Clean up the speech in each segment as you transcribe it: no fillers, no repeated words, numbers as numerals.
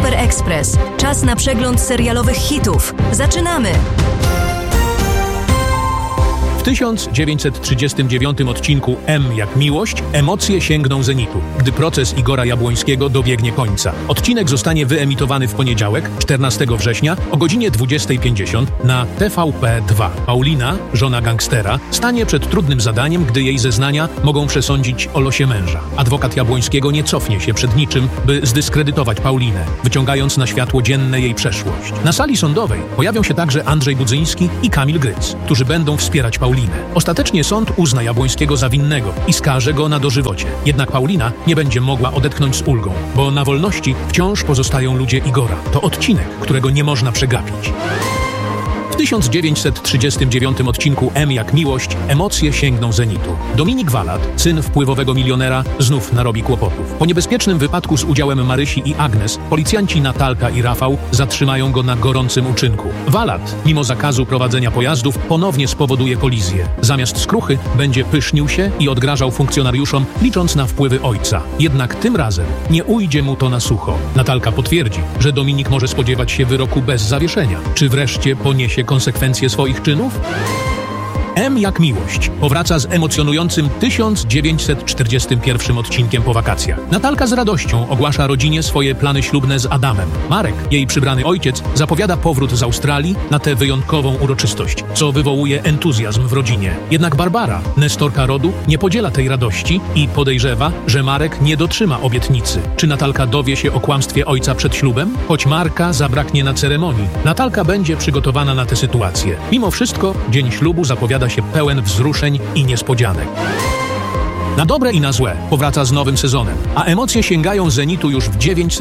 Super Express. Czas na przegląd serialowych hitów. Zaczynamy! W 1939 odcinku M jak miłość emocje sięgną zenitu, gdy proces Igora Jabłońskiego dobiegnie końca. Odcinek zostanie wyemitowany w poniedziałek, 14 września o godzinie 20:50 na TVP2. Paulina, żona gangstera, stanie przed trudnym zadaniem, gdy jej zeznania mogą przesądzić o losie męża. Adwokat Jabłońskiego nie cofnie się przed niczym, by zdyskredytować Paulinę, wyciągając na światło dzienne jej przeszłość. Na sali sądowej pojawią się także Andrzej Budzyński i Kamil Gryc, którzy będą wspierać Paulinę. Ostatecznie sąd uzna Jabłońskiego za winnego i skaże go na dożywocie. Jednak Paulina nie będzie mogła odetchnąć z ulgą, bo na wolności wciąż pozostają ludzie Igora. To odcinek, którego nie można przegapić. W 1939 odcinku M jak miłość emocje sięgną zenitu. Dominik Walat, syn wpływowego milionera, znów narobi kłopotów. Po niebezpiecznym wypadku z udziałem Marysi i Agnes, policjanci Natalka i Rafał zatrzymają go na gorącym uczynku. Walat, mimo zakazu prowadzenia pojazdów, ponownie spowoduje kolizję. Zamiast skruchy będzie pysznił się i odgrażał funkcjonariuszom, licząc na wpływy ojca. Jednak tym razem nie ujdzie mu to na sucho. Natalka potwierdzi, że Dominik może spodziewać się wyroku bez zawieszenia. Czy wreszcie poniesie konsekwencje swoich czynów? M jak miłość powraca z emocjonującym 1941 odcinkiem po wakacjach. Natalka z radością ogłasza rodzinie swoje plany ślubne z Adamem. Marek, jej przybrany ojciec, zapowiada powrót z Australii na tę wyjątkową uroczystość, co wywołuje entuzjazm w rodzinie. Jednak Barbara, nestorka rodu, nie podziela tej radości i podejrzewa, że Marek nie dotrzyma obietnicy. Czy Natalka dowie się o kłamstwie ojca przed ślubem? Choć Marka zabraknie na ceremonii, Natalka będzie przygotowana na tę sytuację. Mimo wszystko dzień ślubu zapowiada się pełen wzruszeń i niespodzianek. Na dobre i na złe powraca z nowym sezonem, a emocje sięgają zenitu już w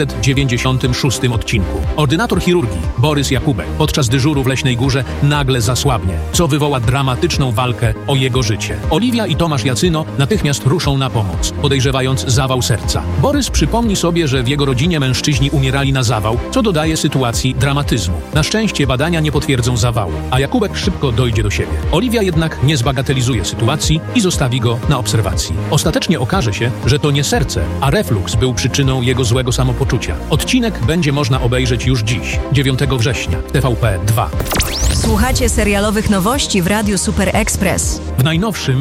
996 odcinku. Ordynator chirurgii Borys Jakubek podczas dyżuru w Leśnej Górze nagle zasłabnie, co wywoła dramatyczną walkę o jego życie. Oliwia i Tomasz Jacyno natychmiast ruszą na pomoc, podejrzewając zawał serca. Borys przypomni sobie, że w jego rodzinie mężczyźni umierali na zawał, co dodaje sytuacji dramatyzmu. Na szczęście badania nie potwierdzą zawału, a Jakubek szybko dojdzie do siebie. Oliwia jednak nie zbagatelizuje sytuacji i zostawi go na obserwacji. Ostatecznie okaże się, że to nie serce, a refluks był przyczyną jego złego samopoczucia. Odcinek będzie można obejrzeć już dziś, 9 września, w TVP2. Słuchacie serialowych nowości w Radiu Super Express. W najnowszym,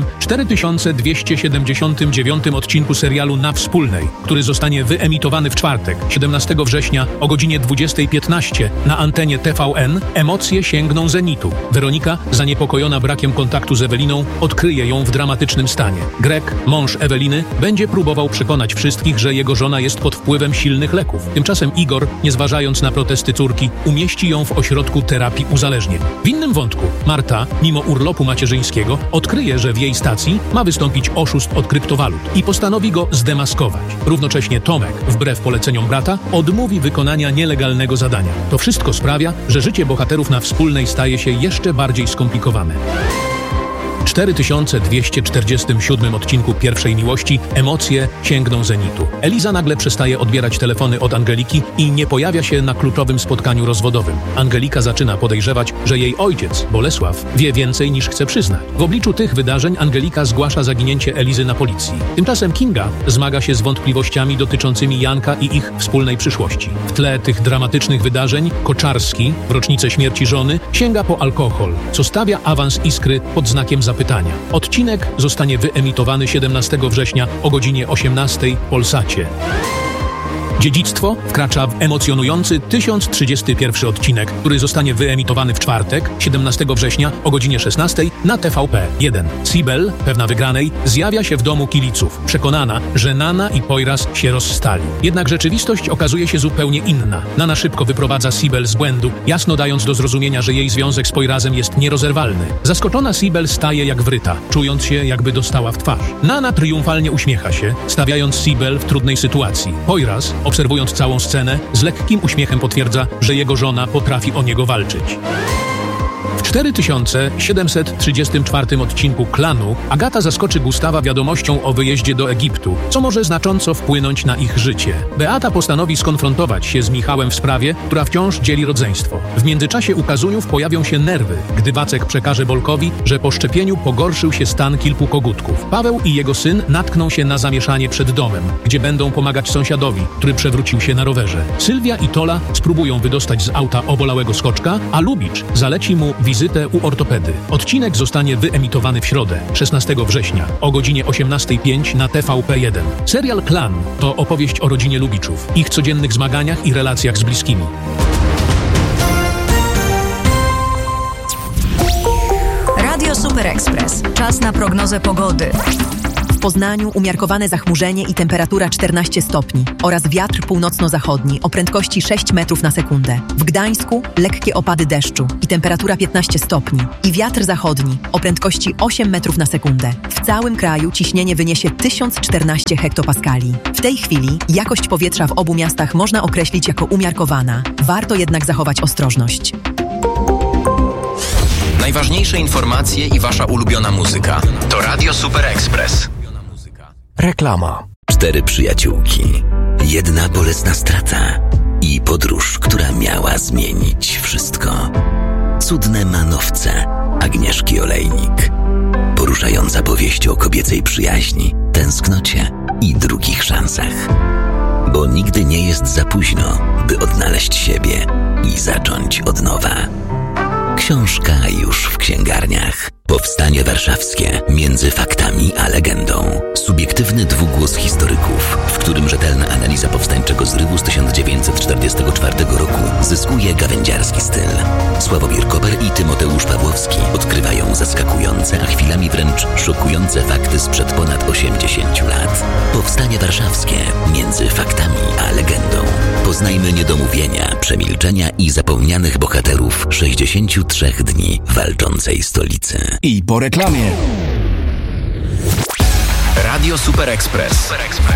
4279 odcinku serialu Na Wspólnej, który zostanie wyemitowany w czwartek, 17 września o godzinie 20:15 na antenie TVN, emocje sięgną zenitu. Weronika, zaniepokojona brakiem kontaktu z Eweliną, odkryje ją w dramatycznym stanie. Greg, mąż Eweliny, będzie próbował przekonać wszystkich, że jego żona jest pod wpływem silnych leków. Tymczasem Igor, nie zważając na protesty córki, umieści ją w ośrodku terapii uzależnień. W innym wątku Marta, mimo urlopu macierzyńskiego, odkryje, że w jej stacji ma wystąpić oszust od kryptowalut i postanowi go zdemaskować. Równocześnie Tomek, wbrew poleceniom brata, odmówi wykonania nielegalnego zadania. To wszystko sprawia, że życie bohaterów Na Wspólnej staje się jeszcze bardziej skomplikowane. W 4247 odcinku Pierwszej Miłości emocje sięgną zenitu. Eliza nagle przestaje odbierać telefony od Angeliki i nie pojawia się na kluczowym spotkaniu rozwodowym. Angelika zaczyna podejrzewać, że jej ojciec, Bolesław, wie więcej niż chce przyznać. W obliczu tych wydarzeń Angelika zgłasza zaginięcie Elizy na policji. Tymczasem Kinga zmaga się z wątpliwościami dotyczącymi Janka i ich wspólnej przyszłości. W tle tych dramatycznych wydarzeń Koczarski, w rocznicę śmierci żony, sięga po alkohol, co stawia awans Iskry pod znakiem zapytania. Odcinek zostanie wyemitowany 17 września o godzinie 18:00 w Polsacie. Dziedzictwo wkracza w emocjonujący 1031 odcinek, który zostanie wyemitowany w czwartek, 17 września o godzinie 16:00 na TVP1. Sibel, pewna wygranej, zjawia się w domu Kiliców, przekonana, że Nana i Poyraz się rozstali. Jednak rzeczywistość okazuje się zupełnie inna. Nana szybko wyprowadza Sibel z błędu, jasno dając do zrozumienia, że jej związek z Poyrazem jest nierozerwalny. Zaskoczona Sibel staje jak wryta, czując się, jakby dostała w twarz. Nana triumfalnie uśmiecha się, stawiając Sibel w trudnej sytuacji. Poyraz, obserwując całą scenę, z lekkim uśmiechem potwierdza, że jego żona potrafi o niego walczyć. W 4734 odcinku Klanu Agata zaskoczy Gustawa wiadomością o wyjeździe do Egiptu, co może znacząco wpłynąć na ich życie. Beata postanowi skonfrontować się z Michałem w sprawie, która wciąż dzieli rodzeństwo. W międzyczasie u Kazuniów pojawią się nerwy, gdy Wacek przekaże Bolkowi, że po szczepieniu pogorszył się stan kilku kogutków. Paweł i jego syn natkną się na zamieszanie przed domem, gdzie będą pomagać sąsiadowi, który przewrócił się na rowerze. Sylwia i Tola spróbują wydostać z auta obolałego skoczka, a Lubicz zaleci mu wizytę u ortopedy. Odcinek zostanie wyemitowany w środę, 16 września, o godzinie 18:05 na TVP1. Serial Klan to opowieść o rodzinie Lubiczów, ich codziennych zmaganiach i relacjach z bliskimi. Radio Super Express. Czas na prognozę pogody. W Poznaniu umiarkowane zachmurzenie i temperatura 14 stopni oraz wiatr północno-zachodni o prędkości 6 metrów na sekundę. W Gdańsku lekkie opady deszczu i temperatura 15 stopni i wiatr zachodni o prędkości 8 metrów na sekundę. W całym kraju ciśnienie wyniesie 1014 hektopaskali. W tej chwili jakość powietrza w obu miastach można określić jako umiarkowana. Warto jednak zachować ostrożność. Najważniejsze informacje i wasza ulubiona muzyka. To Radio Super Express. Reklama. 4 przyjaciółki. Jedna bolesna strata. I podróż, która miała zmienić wszystko. Cudne manowce Agnieszki Olejnik. Poruszająca powieść o kobiecej przyjaźni, tęsknocie i drugich szansach. Bo nigdy nie jest za późno, by odnaleźć siebie i zacząć od nowa. Książka już w księgarniach. Powstanie warszawskie między faktami a legendą. Subiektywny dwugłos historyków, w którym rzetelna analiza powstańczego zrywu z 1944 roku zyskuje gawędziarski styl. Sławomir Koper i Tymoteusz Pawłowski odkrywają zaskakujące, a chwilami wręcz szokujące fakty sprzed ponad 80 lat. Powstanie warszawskie między faktami a legendą. Poznajmy niedomówienia, przemilczenia i zapomnianych bohaterów 63 dni walczącej stolicy. I po reklamie. Radio Super Express.